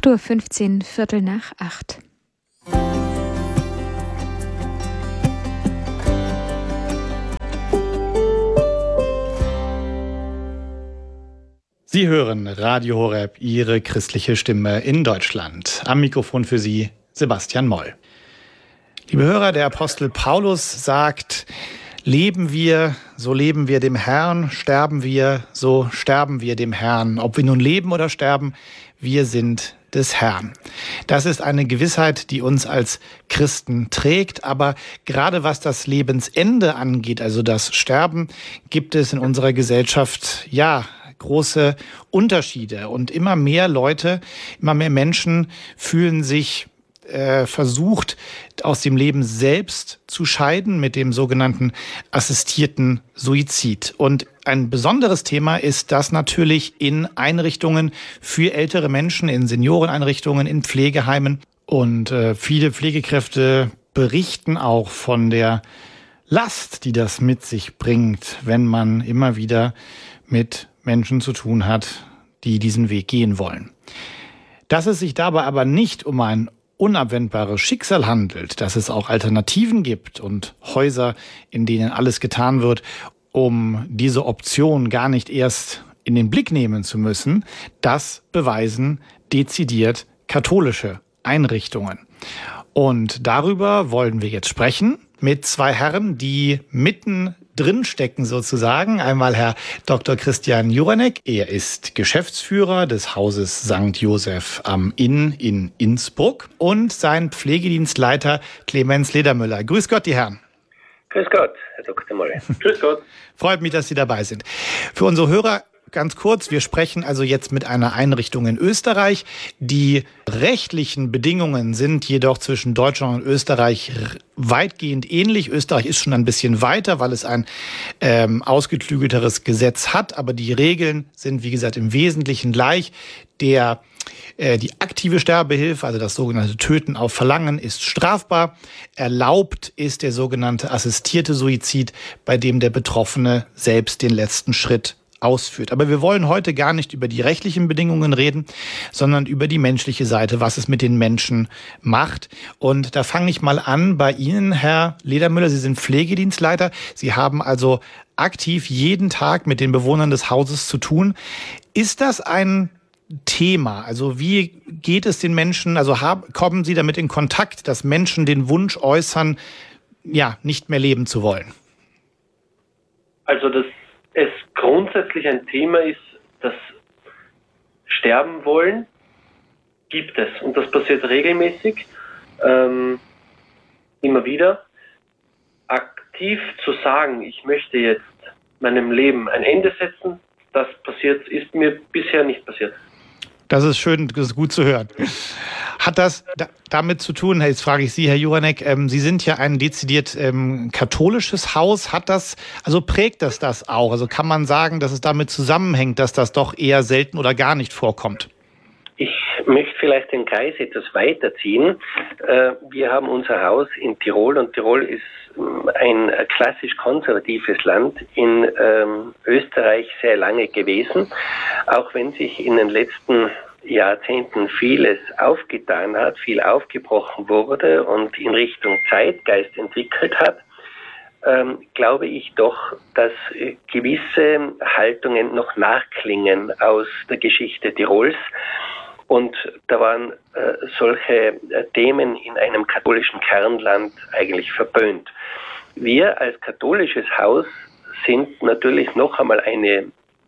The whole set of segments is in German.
8:15 Uhr, Viertel nach 8. Sie hören Radio Horeb, Ihre christliche Stimme in Deutschland. Am Mikrofon für Sie Sebastian Moll. Liebe Hörer, der Apostel Paulus sagt: Leben wir, so leben wir dem Herrn, sterben wir, so sterben wir dem Herrn. Ob wir nun leben oder sterben, wir sind des Herrn. Das ist eine Gewissheit, die uns als Christen trägt. Aber gerade was das Lebensende angeht, also das Sterben, gibt es in unserer Gesellschaft, große Unterschiede. Und immer mehr Leute, immer mehr Menschen fühlen sich versucht, aus dem Leben selbst zu scheiden mit dem sogenannten assistierten Suizid. Und ein besonderes Thema ist das natürlich in Einrichtungen für ältere Menschen, in Senioreneinrichtungen, in Pflegeheimen. Und viele Pflegekräfte berichten auch von der Last, die das mit sich bringt, wenn man immer wieder mit Menschen zu tun hat, die diesen Weg gehen wollen. Dass es sich dabei aber nicht um ein unabwendbares Schicksal handelt, dass es auch Alternativen gibt und Häuser, in denen alles getan wird, um diese Option gar nicht erst in den Blick nehmen zu müssen, das beweisen dezidiert katholische Einrichtungen. Und darüber wollen wir jetzt sprechen mit zwei Herren, die mitten drin stecken sozusagen. Einmal Herr Dr. Christian Juranek. Er ist Geschäftsführer des Hauses St. Joseph am Inn in Innsbruck und sein Pflegedienstleiter Clemens Ledermüller. Grüß Gott, die Herren. Grüß Gott, Herr Dr. Molle. Grüß Gott. Freut mich, dass Sie dabei sind. Für unsere Hörer ganz kurz, wir sprechen also jetzt mit einer Einrichtung in Österreich. Die rechtlichen Bedingungen sind jedoch zwischen Deutschland und Österreich weitgehend ähnlich. Österreich ist schon ein bisschen weiter, weil es ein ausgeklügelteres Gesetz hat. Aber die Regeln sind, wie gesagt, im Wesentlichen gleich. Die aktive Sterbehilfe, also das sogenannte Töten auf Verlangen, ist strafbar. Erlaubt ist der sogenannte assistierte Suizid, bei dem der Betroffene selbst den letzten Schritt ausführt. Aber wir wollen heute gar nicht über die rechtlichen Bedingungen reden, sondern über die menschliche Seite, was es mit den Menschen macht. Und da fange ich mal an bei Ihnen, Herr Ledermüller. Sie sind Pflegedienstleiter. Sie haben also aktiv jeden Tag mit den Bewohnern des Hauses zu tun. Ist das ein Thema? Also wie geht es den Menschen? Also kommen Sie damit in Kontakt, dass Menschen den Wunsch äußern, nicht mehr leben zu wollen? Also dass es grundsätzlich ein Thema ist, das Sterben wollen, gibt es. Und das passiert regelmäßig, immer wieder. Aktiv zu sagen, ich möchte jetzt meinem Leben ein Ende setzen, das ist mir bisher nicht passiert. Das ist schön, das ist gut zu hören. Hat das damit zu tun, jetzt frage ich Sie, Herr Juranek, Sie sind ja ein dezidiert katholisches Haus. Prägt das auch? Also kann man sagen, dass es damit zusammenhängt, dass das doch eher selten oder gar nicht vorkommt? Ich möchte vielleicht den Kreis etwas weiterziehen. Wir haben unser Haus in Tirol und Tirol ist ein klassisch konservatives Land in Österreich sehr lange gewesen, auch wenn sich in den letzten Jahrzehnten vieles aufgetan hat, viel aufgebrochen wurde und in Richtung Zeitgeist entwickelt hat, glaube ich doch, dass gewisse Haltungen noch nachklingen aus der Geschichte Tirols. Und da waren solche Themen in einem katholischen Kernland eigentlich verböhnt. Wir als katholisches Haus sind natürlich noch einmal eine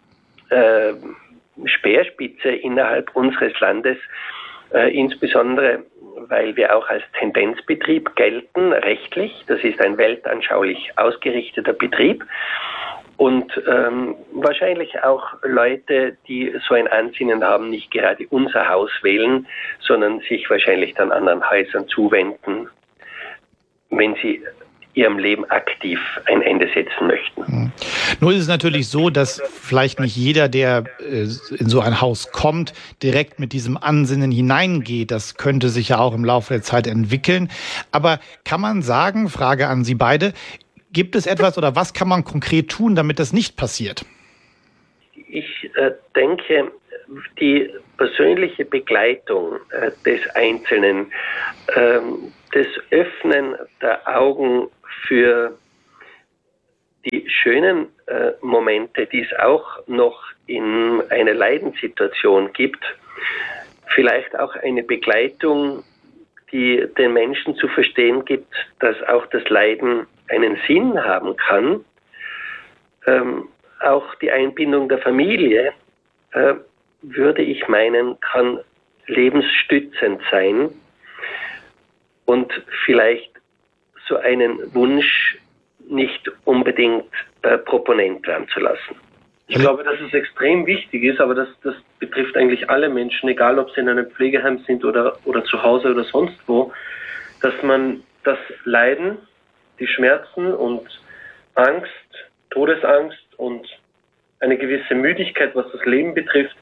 Speerspitze innerhalb unseres Landes, insbesondere weil wir auch als Tendenzbetrieb gelten, rechtlich. Das ist ein weltanschaulich ausgerichteter Betrieb. Und wahrscheinlich auch Leute, die so ein Ansinnen haben, nicht gerade unser Haus wählen, sondern sich wahrscheinlich dann anderen Häusern zuwenden, wenn sie ihrem Leben aktiv ein Ende setzen möchten. Nur ist es natürlich so, dass vielleicht nicht jeder, der in so ein Haus kommt, direkt mit diesem Ansinnen hineingeht. Das könnte sich ja auch im Laufe der Zeit entwickeln. Aber kann man sagen, Frage an Sie beide, gibt es etwas oder was kann man konkret tun, damit das nicht passiert? Ich denke, die persönliche Begleitung des Einzelnen, das Öffnen der Augen für die schönen Momente, die es auch noch in einer Leidenssituation gibt, vielleicht auch eine Begleitung, die den Menschen zu verstehen gibt, dass auch das Leiden einen Sinn haben kann. Auch die Einbindung der Familie, würde ich meinen, kann lebensstützend sein und vielleicht so einen Wunsch nicht unbedingt proponent werden zu lassen. Ich glaube, dass es extrem wichtig ist, aber das betrifft eigentlich alle Menschen, egal ob sie in einem Pflegeheim sind oder zu Hause oder sonst wo, dass man das Leiden, die Schmerzen und Angst, Todesangst und eine gewisse Müdigkeit, was das Leben betrifft,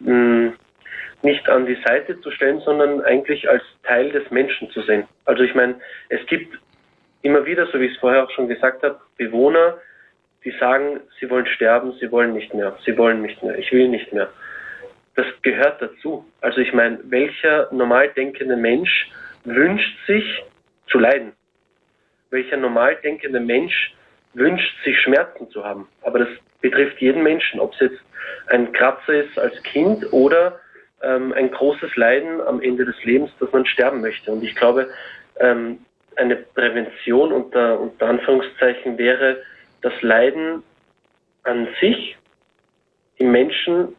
nicht an die Seite zu stellen, sondern eigentlich als Teil des Menschen zu sehen. Also ich meine, es gibt immer wieder, so wie ich es vorher auch schon gesagt habe, Bewohner, die sagen, sie wollen sterben, sie wollen nicht mehr, ich will nicht mehr. Das gehört dazu. Also ich meine, welcher normal denkende Mensch wünscht sich zu leiden? Welcher normal denkende Mensch wünscht sich Schmerzen zu haben? Aber das betrifft jeden Menschen, ob es jetzt ein Kratzer ist als Kind oder ein großes Leiden am Ende des Lebens, dass man sterben möchte. Und ich glaube, eine Prävention unter Anführungszeichen wäre, das Leiden an sich im Menschen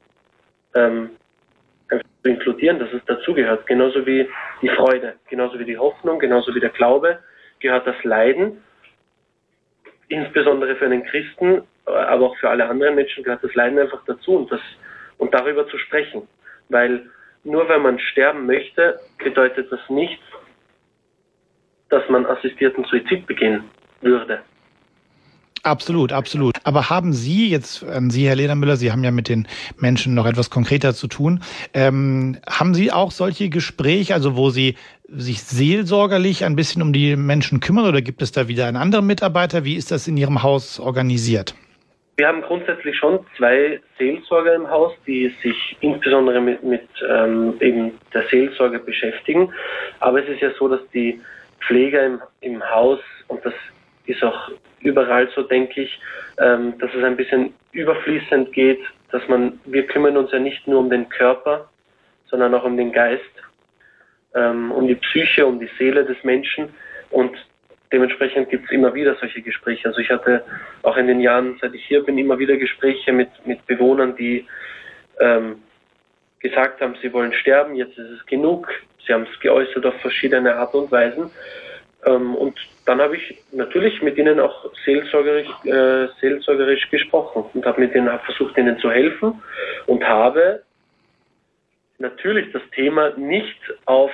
einfach zu inkludieren, dass es dazugehört. Genauso wie die Freude, genauso wie die Hoffnung, genauso wie der Glaube gehört das Leiden. Insbesondere für einen Christen, aber auch für alle anderen Menschen gehört das Leiden einfach dazu und darüber zu sprechen. Weil nur wenn man sterben möchte, bedeutet das nicht, dass man assistierten Suizid begehen würde. Absolut, absolut. Aber haben Sie jetzt, Sie, Herr Ledermüller, Sie haben ja mit den Menschen noch etwas konkreter zu tun, haben Sie auch solche Gespräche, also wo Sie sich seelsorgerlich ein bisschen um die Menschen kümmern, oder gibt es da wieder einen anderen Mitarbeiter? Wie ist das in Ihrem Haus organisiert? Wir haben grundsätzlich schon 2 Seelsorger im Haus, die sich insbesondere mit eben der Seelsorge beschäftigen. Aber es ist ja so, dass die Pfleger im Haus, und das ist auch überall so, denke ich, dass es ein bisschen überfließend geht, dass wir kümmern uns ja nicht nur um den Körper, sondern auch um den Geist, um die Psyche, um die Seele des Menschen, und dementsprechend gibt es immer wieder solche Gespräche. Also ich hatte auch in den Jahren, seit ich hier bin, immer wieder Gespräche mit Bewohnern, die gesagt haben, sie wollen sterben, jetzt ist es genug. Sie haben es geäußert auf verschiedene Art und Weisen. Und dann habe ich natürlich mit ihnen auch seelsorgerisch gesprochen und habe versucht, ihnen zu helfen und habe natürlich das Thema nicht auf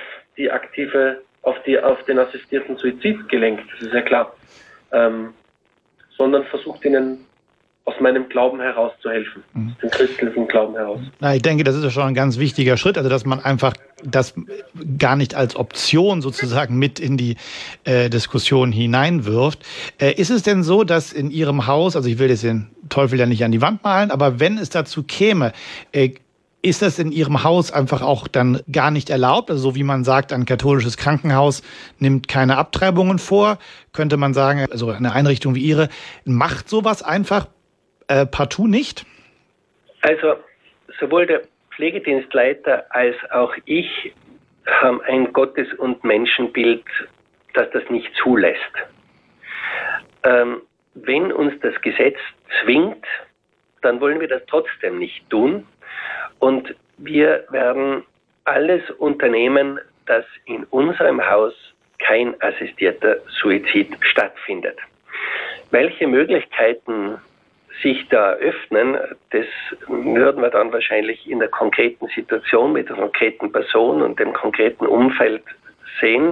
den assistierten Suizid gelenkt, das ist ja klar, sondern versucht, ihnen aus meinem Glauben heraus zu helfen, aus dem christlichen Glauben heraus. Na, ich denke, das ist ja schon ein ganz wichtiger Schritt, also dass man einfach das gar nicht als Option sozusagen mit in die Diskussion hineinwirft. Ist es denn so, dass in Ihrem Haus, also ich will jetzt den Teufel ja nicht an die Wand malen, aber wenn es dazu käme, ist das in Ihrem Haus einfach auch dann gar nicht erlaubt? Also so wie man sagt, ein katholisches Krankenhaus nimmt keine Abtreibungen vor, könnte man sagen, also eine Einrichtung wie Ihre macht sowas einfach partout nicht? Also sowohl der Pflegedienstleiter als auch ich haben ein Gottes- und Menschenbild, das das nicht zulässt. Wenn uns das Gesetz zwingt, dann wollen wir das trotzdem nicht tun. Und wir werden alles unternehmen, dass in unserem Haus kein assistierter Suizid stattfindet. Welche Möglichkeiten sich da öffnen, das würden wir dann wahrscheinlich in der konkreten Situation mit der konkreten Person und dem konkreten Umfeld sehen.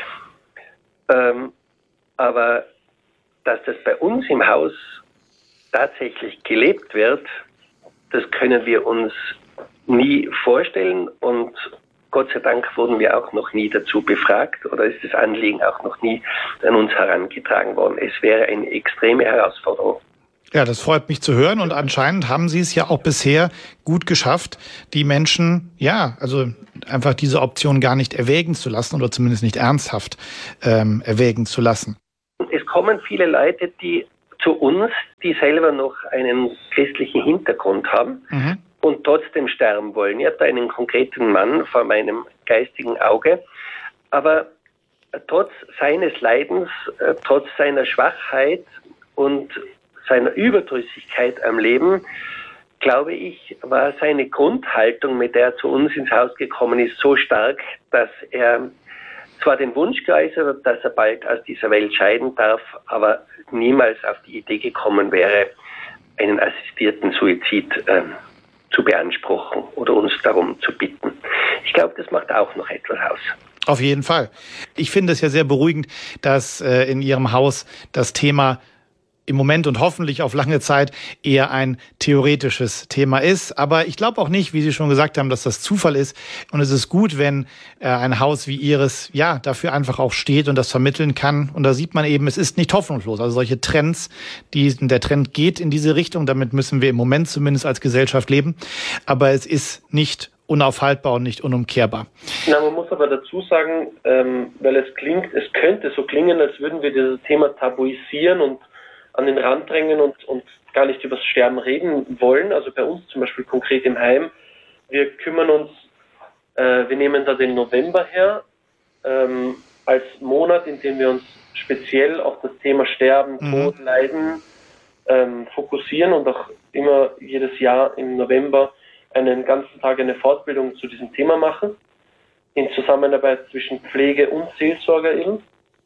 Aber dass das bei uns im Haus tatsächlich gelebt wird, das können wir uns nie vorstellen, und Gott sei Dank wurden wir auch noch nie dazu befragt oder ist das Anliegen auch noch nie an uns herangetragen worden. Es wäre eine extreme Herausforderung. Ja, das freut mich zu hören und anscheinend haben Sie es ja auch bisher gut geschafft, die Menschen, also einfach diese Option gar nicht erwägen zu lassen oder zumindest nicht ernsthaft erwägen zu lassen. Es kommen viele Leute, die zu uns, die selber noch einen christlichen Hintergrund haben und trotzdem sterben wollen. Ich habe da einen konkreten Mann vor meinem geistigen Auge, aber trotz seines Leidens, trotz seiner Schwachheit und seiner Überdrüssigkeit am Leben, glaube ich, war seine Grundhaltung, mit der er zu uns ins Haus gekommen ist, so stark, dass er zwar den Wunsch geäußert hat, dass er bald aus dieser Welt scheiden darf, aber niemals auf die Idee gekommen wäre, einen assistierten Suizid zu beanspruchen oder uns darum zu bitten. Ich glaube, das macht auch noch etwas aus. Auf jeden Fall. Ich finde es ja sehr beruhigend, dass in Ihrem Haus das Thema im Moment und hoffentlich auf lange Zeit eher ein theoretisches Thema ist. Aber ich glaube auch nicht, wie Sie schon gesagt haben, dass das Zufall ist. Und es ist gut, wenn ein Haus wie Ihres dafür einfach auch steht und das vermitteln kann. Und da sieht man eben, es ist nicht hoffnungslos. Also solche Trends, der Trend geht in diese Richtung. Damit müssen wir im Moment zumindest als Gesellschaft leben. Aber es ist nicht unaufhaltbar und nicht unumkehrbar. Na, man muss aber dazu sagen, weil es könnte so klingen, als würden wir dieses Thema tabuisieren und an den Rand drängen und gar nicht über das Sterben reden wollen. Also bei uns zum Beispiel konkret im Heim. Wir kümmern uns, wir nehmen da den November her, als Monat, in dem wir uns speziell auf das Thema Sterben, Tod, Leiden fokussieren und auch immer jedes Jahr im November einen ganzen Tag eine Fortbildung zu diesem Thema machen. In Zusammenarbeit zwischen Pflege und Seelsorger eben.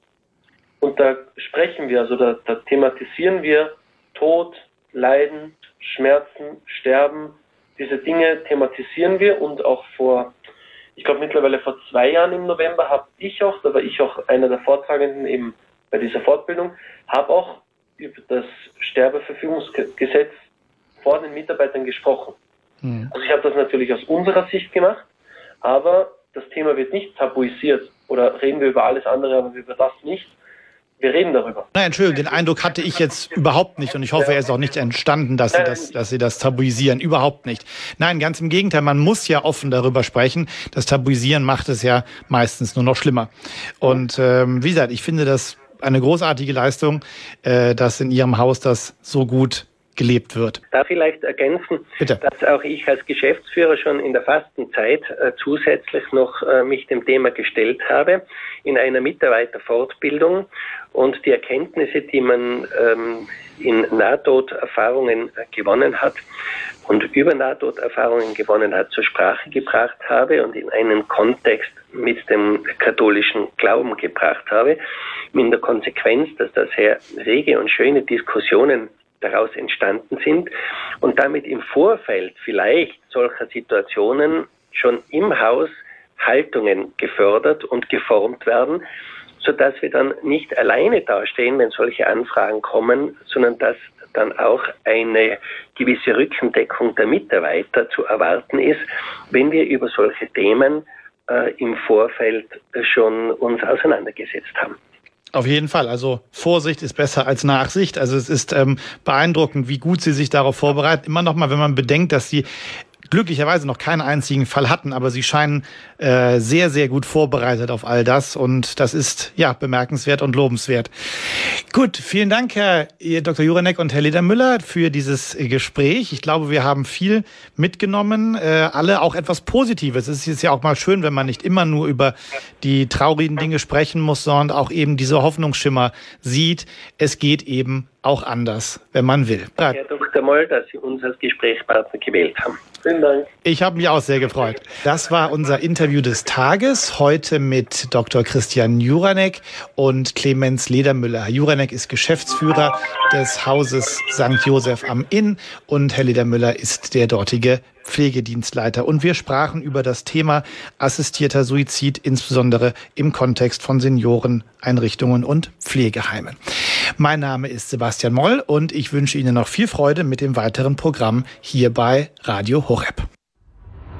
Und da sprechen wir, also da thematisieren wir Tod, Leiden, Schmerzen, Sterben. Diese Dinge thematisieren wir und auch ich glaube mittlerweile vor 2 Jahren im November da war ich auch einer der Vortragenden eben bei dieser Fortbildung, habe auch über das Sterbeverfügungsgesetz vor den Mitarbeitern gesprochen. Also ich habe das natürlich aus unserer Sicht gemacht, aber das Thema wird nicht tabuisiert oder reden wir über alles andere, aber über das nicht. Wir reden darüber. Nein, Entschuldigung, den Eindruck hatte ich jetzt überhaupt nicht und ich hoffe, er ist auch nicht entstanden, dass Sie das tabuisieren. Überhaupt nicht. Nein, ganz im Gegenteil, man muss ja offen darüber sprechen. Das Tabuisieren macht es ja meistens nur noch schlimmer. Und wie gesagt, ich finde das eine großartige Leistung, dass in Ihrem Haus das so gut gelebt wird. Da vielleicht ergänzen, Bitte. Dass auch ich als Geschäftsführer schon in der Fastenzeit zusätzlich noch mich dem Thema gestellt habe in einer Mitarbeiterfortbildung und die Erkenntnisse, die man in Nahtoderfahrungen gewonnen hat und über Nahtoderfahrungen gewonnen hat, zur Sprache gebracht habe und in einen Kontext mit dem katholischen Glauben gebracht habe, mit der Konsequenz, dass da sehr rege und schöne Diskussionen daraus entstanden sind und damit im Vorfeld vielleicht solcher Situationen schon im Haus Haltungen gefördert und geformt werden, sodass wir dann nicht alleine dastehen, wenn solche Anfragen kommen, sondern dass dann auch eine gewisse Rückendeckung der Mitarbeiter zu erwarten ist, wenn wir über solche Themen im Vorfeld schon uns auseinandergesetzt haben. Auf jeden Fall. Also Vorsicht ist besser als Nachsicht. Also es ist beeindruckend, wie gut Sie sich darauf vorbereiten. Immer noch mal, wenn man bedenkt, dass Sie glücklicherweise noch keinen einzigen Fall hatten, aber Sie scheinen sehr, sehr gut vorbereitet auf all das und das ist bemerkenswert und lobenswert. Gut, vielen Dank, Herr Dr. Juranek und Herr Ledermüller, für dieses Gespräch. Ich glaube, wir haben viel mitgenommen, alle auch etwas Positives. Es ist ja auch mal schön, wenn man nicht immer nur über die traurigen Dinge sprechen muss, sondern auch eben diese Hoffnungsschimmer sieht. Es geht eben auch anders, wenn man will. Herr Dr. Moll, dass Sie uns als Gesprächspartner gewählt haben. Vielen Dank. Ich habe mich auch sehr gefreut. Das war unser Interview des Tages, heute mit Dr. Christian Juranek und Clemens Ledermüller. Herr Juranek ist Geschäftsführer des Hauses St. Joseph am Inn und Herr Ledermüller ist der dortige Pflegedienstleiter. Und wir sprachen über das Thema assistierter Suizid, insbesondere im Kontext von Senioreneinrichtungen und Pflegeheimen. Mein Name ist Sebastian Moll und ich wünsche Ihnen noch viel Freude mit dem weiteren Programm hier bei Radio Horeb.